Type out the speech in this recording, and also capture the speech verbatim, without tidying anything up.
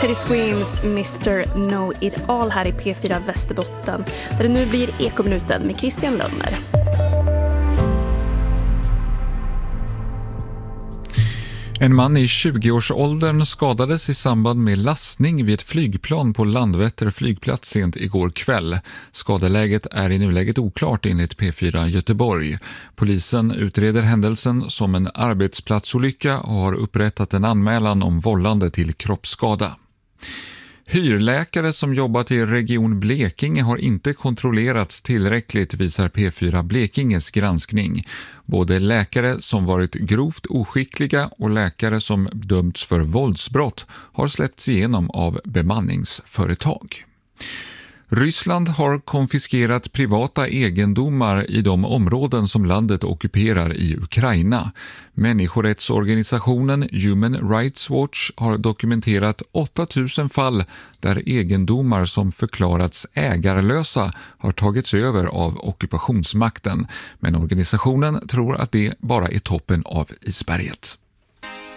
Teddy Swims mister Know It All här i P fyra Västerbotten, där det nu blir Ekominuten med Christian Lönner. En man i tjugoårsåldern skadades i samband med lastning vid ett flygplan på Landvetter flygplats sent igår kväll. Skadeläget är i nuläget oklart enligt P fyra Göteborg. Polisen utreder händelsen som en arbetsplatsolycka och har upprättat en anmälan om vållande till kroppsskada. Hyrläkare som jobbat i region Blekinge har inte kontrollerats tillräckligt, visar P fyra Blekinges granskning. Både läkare som varit grovt oskickliga och läkare som dömts för våldsbrott har släppts igenom av bemanningsföretag. Ryssland har konfiskerat privata egendomar i de områden som landet ockuperar i Ukraina. Människorättsorganisationen Human Rights Watch har dokumenterat åtta tusen fall där egendomar som förklarats ägarlösa har tagits över av ockupationsmakten. Men organisationen tror att det bara är toppen av isberget.